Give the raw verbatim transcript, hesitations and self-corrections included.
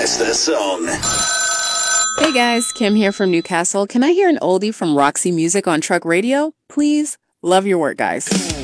Request a song. Hey guys, Kim here from Newcastle. Can I hear an oldie from Roxy Music on Truck Radio? Please? Love your work, guys.